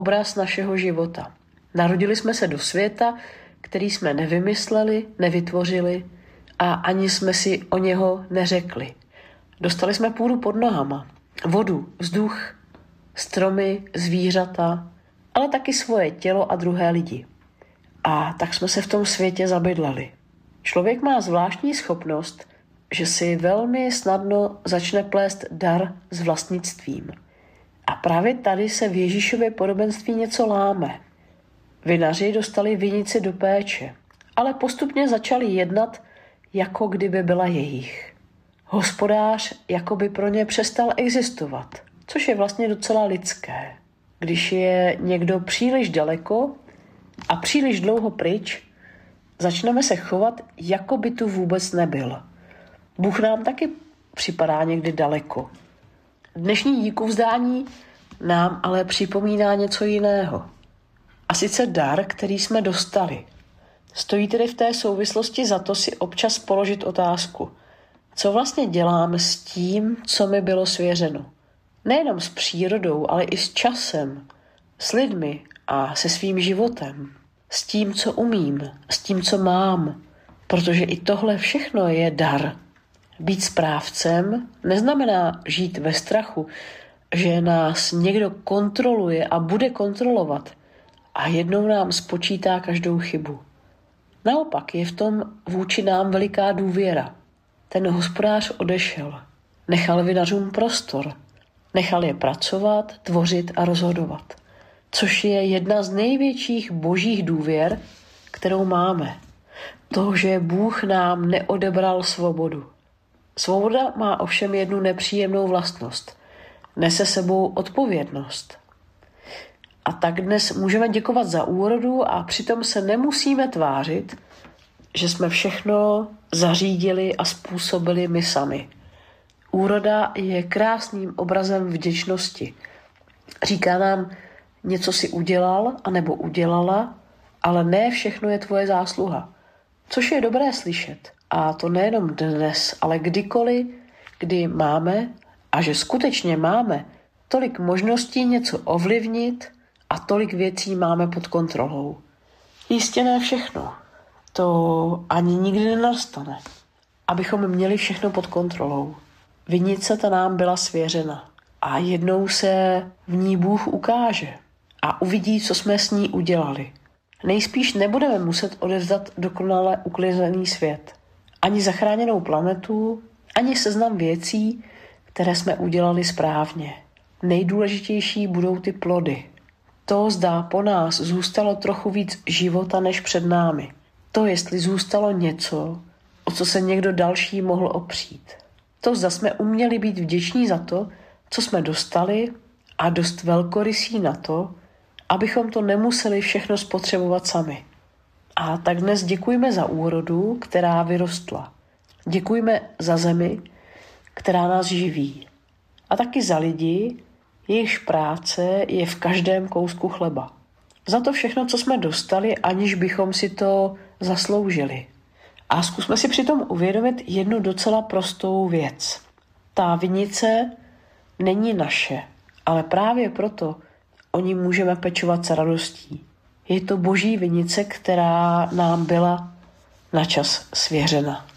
obraz našeho života. Narodili jsme se do světa, který jsme nevymysleli, nevytvořili a ani jsme si o něho neřekli. Dostali jsme půdu pod nohama, vodu, vzduch, stromy, zvířata, ale taky svoje tělo a druhé lidi. A tak jsme se v tom světě zabydleli. Člověk má zvláštní schopnost, že si velmi snadno začne plést dar s vlastnictvím. A právě tady se v Ježíšově podobenství něco láme. Vinaři dostali vinici do péče, ale postupně začali jednat, jako kdyby byla jejich. Hospodář jako by pro ně přestal existovat, což je vlastně docela lidské. Když je někdo příliš daleko a příliš dlouho pryč, začneme se chovat, jako by tu vůbec nebyl. Bůh nám taky připadá někdy daleko. Dnešní díkovzdání nám ale připomíná něco jiného. A sice dar, který jsme dostali. Stojí tedy v té souvislosti za to si občas položit otázku. Co vlastně dělám s tím, co mi bylo svěřeno? Nejenom s přírodou, ale i s časem, s lidmi a se svým životem. S tím, co umím, s tím, co mám. Protože i tohle všechno je dar. Být správcem neznamená žít ve strachu, že nás někdo kontroluje a bude kontrolovat a jednou nám spočítá každou chybu. Naopak je v tom vůči nám veliká důvěra. Ten hospodář odešel, nechal vinařům prostor, nechal je pracovat, tvořit a rozhodovat. Což je jedna z největších božích důvěr, kterou máme. To, že Bůh nám neodebral svobodu. Svoboda má ovšem jednu nepříjemnou vlastnost. Nese sebou odpovědnost. A tak dnes můžeme děkovat za úrodu a přitom se nemusíme tvářit, že jsme všechno zařídili a způsobili my sami. Úroda je krásným obrazem vděčnosti. Říká nám, něco si udělal anebo udělala, ale ne všechno je tvoje zásluha. Což je dobré slyšet. A to nejenom dnes, ale kdykoliv, kdy máme, a že skutečně máme, tolik možností něco ovlivnit a tolik věcí máme pod kontrolou. Jistě ne všechno. To ani nikdy nenastane. Abychom měli všechno pod kontrolou. Vinice ta nám byla svěřena. A jednou se v ní Bůh ukáže. A uvidí, co jsme s ní udělali. Nejspíš nebudeme muset odevzdat dokonale uklizený svět. Ani zachráněnou planetu, ani seznam věcí, které jsme udělali správně. Nejdůležitější budou ty plody. To, zda po nás zůstalo trochu víc života než před námi. To, jestli zůstalo něco, o co se někdo další mohl opřít. To, zda jsme uměli být vděční za to, co jsme dostali a dost velkorysí na to, abychom to nemuseli všechno spotřebovat sami. A tak dnes děkujme za úrodu, která vyrostla. Děkujme za zemi, která nás živí. A taky za lidi, jejichž práce je v každém kousku chleba. Za to všechno, co jsme dostali, aniž bychom si to zasloužili. A zkusme si přitom uvědomit jednu docela prostou věc. Ta vinice není naše, ale právě proto o ní můžeme pečovat s radostí. Je to boží vinice, která nám byla na čas svěřena.